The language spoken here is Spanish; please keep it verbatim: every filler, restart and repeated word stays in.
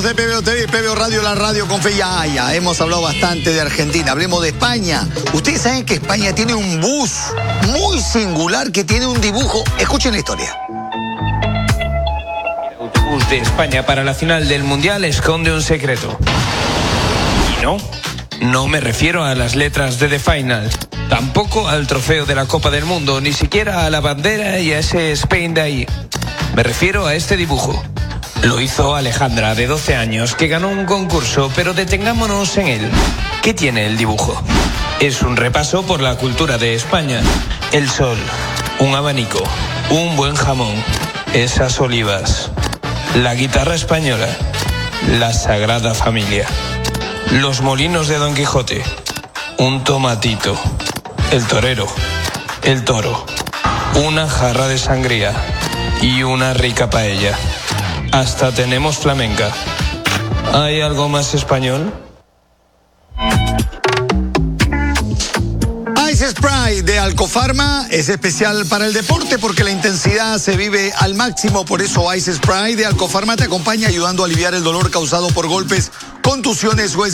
de P B O T V, P B O Radio, la radio con fe. Ya, ya, hemos hablado bastante de Argentina, hablemos de España. Ustedes saben que España tiene un bus muy singular que tiene un dibujo. Escuchen la historia. El autobús de España para la final del Mundial esconde un secreto. Y no, no me refiero a las letras de The Final, tampoco al trofeo de la Copa del Mundo, ni siquiera a la bandera y a ese Spain de ahí. Me refiero a este dibujo. Lo hizo Alejandra, de doce años, que ganó un concurso, pero detengámonos en él. ¿Qué tiene el dibujo? Es un repaso por la cultura de España. El sol, un abanico, un buen jamón, esas olivas, la guitarra española, la Sagrada Familia, los molinos de Don Quijote, un tomatito, el torero, el toro, una jarra de sangría y una rica paella. Hasta tenemos flamenca. ¿Hay algo más español? Ice Spray de Alcofarma es especial para el deporte porque la intensidad se vive al máximo. Por eso Ice Spray de Alcofarma te acompaña ayudando a aliviar el dolor causado por golpes, contusiones o